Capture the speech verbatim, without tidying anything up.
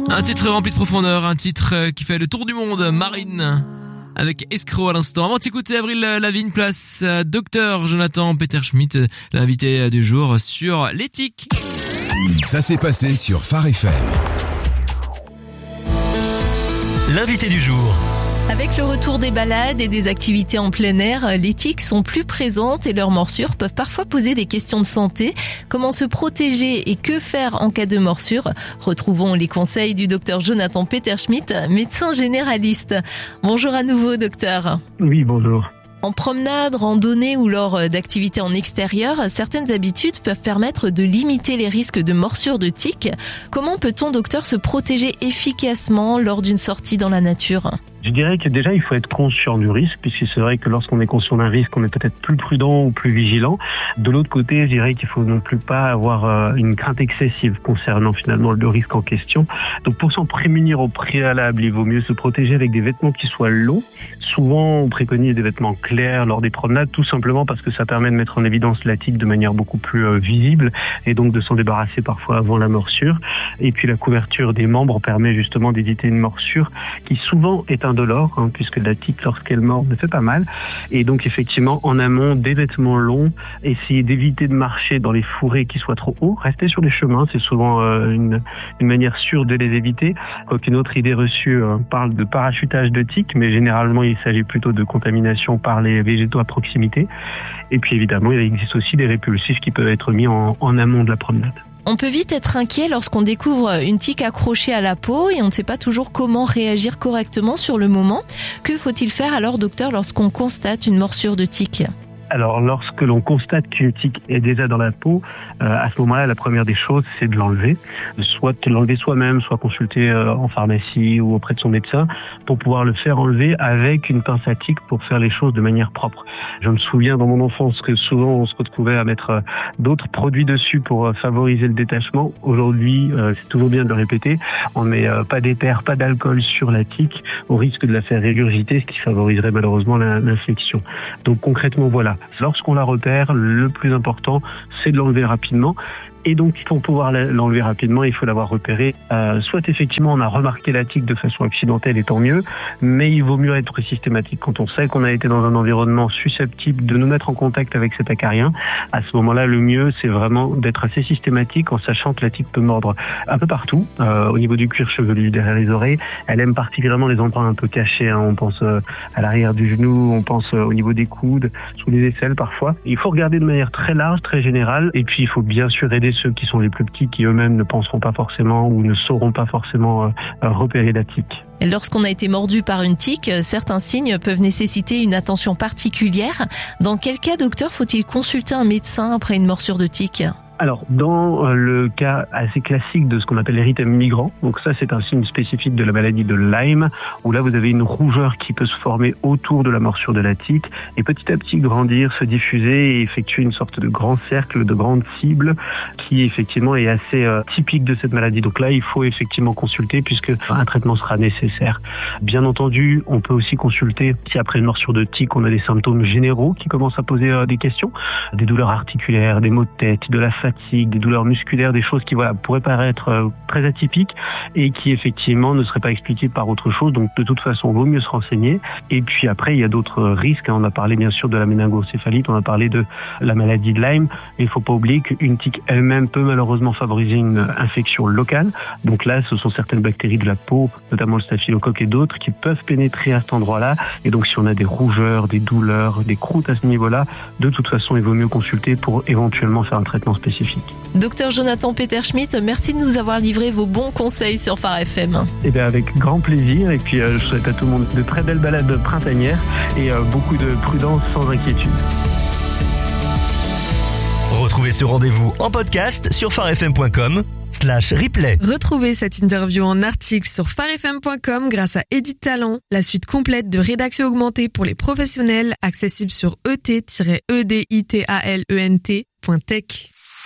Un titre rempli de profondeur, un titre qui fait le tour du monde, Marine, avec Escroc à l'instant. Avant d'écouter Avril Lavigne, place à Docteur Jonathan Peterschmidt, l'invité du jour sur l'éthique. Ça s'est passé sur Phare F M. L'invité du jour. Avec le retour des balades et des activités en plein air, les tiques sont plus présentes et leurs morsures peuvent parfois poser des questions de santé. Comment se protéger et que faire en cas de morsure? Retrouvons les conseils du docteur Jonathan Peterschmidt, médecin généraliste. Bonjour à nouveau, docteur. Oui, bonjour. En promenade, randonnée ou lors d'activités en extérieur, certaines habitudes peuvent permettre de limiter les risques de morsure de tiques. Comment peut-on, docteur, se protéger efficacement lors d'une sortie dans la nature ? Je dirais que déjà, il faut être conscient du risque, puisque c'est vrai que lorsqu'on est conscient d'un risque, on est peut-être plus prudent ou plus vigilant. De l'autre côté, je dirais qu'il faut non plus pas avoir euh, une crainte excessive concernant finalement le risque en question. Donc pour s'en prémunir au préalable, il vaut mieux se protéger avec des vêtements qui soient longs. Souvent, on préconise des vêtements clairs lors des promenades, tout simplement parce que ça permet de mettre en évidence la tique de manière beaucoup plus euh, visible et donc de s'en débarrasser parfois avant la morsure. Et puis la couverture des membres permet justement d'éviter une morsure qui souvent est indolore, hein, puisque la tique, lorsqu'elle mord, ne fait pas mal. Et donc effectivement, en amont, des vêtements longs, essayer d'éviter de marcher dans les fourrés qui soient trop hauts, rester sur les chemins, c'est souvent euh, une, une manière sûre de les éviter. Aucune autre idée reçue euh, parle de parachutage de tiques, mais généralement il s'agit plutôt de contamination par les végétaux à proximité. Et puis évidemment, il existe aussi des répulsifs qui peuvent être mis en, en amont de la promenade. On peut vite être inquiet lorsqu'on découvre une tique accrochée à la peau et on ne sait pas toujours comment réagir correctement sur le moment. Que faut-il faire alors, docteur, lorsqu'on constate une morsure de tique ? Alors, lorsque l'on constate qu'une tique est déjà dans la peau, euh, à ce moment-là, la première des choses, c'est de l'enlever. Soit de l'enlever soi-même, soit consulter euh, en pharmacie ou auprès de son médecin pour pouvoir le faire enlever avec une pince à tique pour faire les choses de manière propre. Je me souviens dans mon enfance que souvent on se retrouvait à mettre euh, d'autres produits dessus pour euh, favoriser le détachement. Aujourd'hui, euh, c'est toujours bien de le répéter, on met euh, pas d'éther, pas d'alcool sur la tique au risque de la faire régurgiter, ce qui favoriserait malheureusement la, l'infection. Donc concrètement, voilà. Lorsqu'on la repère, le plus important, c'est de l'enlever rapidement. Et donc, pour pouvoir l'enlever rapidement, il faut l'avoir repéré. Euh, soit effectivement, on a remarqué la tique de façon accidentelle, et tant mieux, mais il vaut mieux être systématique. Quand on sait qu'on a été dans un environnement susceptible de nous mettre en contact avec cet acarien, à ce moment-là, le mieux, c'est vraiment d'être assez systématique en sachant que la tique peut mordre un peu partout, euh, au niveau du cuir chevelu, derrière les oreilles. Elle aime particulièrement les endroits un peu cachés, hein. On pense euh, à l'arrière du genou, on pense euh, au niveau des coudes, sous les aisselles parfois. Il faut regarder de manière très large, très générale, et puis il faut bien sûr aider ceux qui sont les plus petits, qui eux-mêmes ne penseront pas forcément ou ne sauront pas forcément euh, repérer la tique. Lorsqu'on a été mordu par une tique, certains signes peuvent nécessiter une attention particulière. Dans quel cas, docteur, faut-il consulter un médecin après une morsure de tique ? Alors, dans le cas assez classique de ce qu'on appelle l'érythème migrant, donc ça c'est un signe spécifique de la maladie de Lyme, où là vous avez une rougeur qui peut se former autour de la morsure de la tique et petit à petit grandir, se diffuser et effectuer une sorte de grand cercle, de grande cible qui effectivement est assez euh, typique de cette maladie. Donc là il faut effectivement consulter puisque un traitement sera nécessaire. Bien entendu, on peut aussi consulter si après une morsure de tique on a des symptômes généraux qui commencent à poser euh, des questions, des douleurs articulaires, des maux de tête, de la fatigue, des douleurs musculaires, des choses qui voilà pourraient paraître euh, très atypiques et qui effectivement ne seraient pas expliquées par autre chose. Donc de toute façon, il vaut mieux se renseigner. Et puis après, il y a d'autres risques. On a parlé bien sûr de la méningocéphalite, on a parlé de la maladie de Lyme. Il ne faut pas oublier qu'une tique elle-même peut malheureusement favoriser une infection locale. Donc là, ce sont certaines bactéries de la peau, notamment le staphylocoque et d'autres, qui peuvent pénétrer à cet endroit-là. Et donc si on a des rougeurs, des douleurs, des croûtes à ce niveau-là, de toute façon, il vaut mieux consulter pour éventuellement faire un traitement spécifique. Docteur Jonathan Peterschmidt, merci de nous avoir livré vos bons conseils sur Phare F M. Eh bien, avec grand plaisir. Et puis, euh, je souhaite à tout le monde de très belles balades printanières et euh, beaucoup de prudence sans inquiétude. Retrouvez ce rendez-vous en podcast sur pharefm point com slash replay. Retrouvez cette interview en article sur pharefm point com grâce à Edit Talent, la suite complète de rédaction augmentée pour les professionnels, accessible sur e t tiret e d i t a l e n t point tech.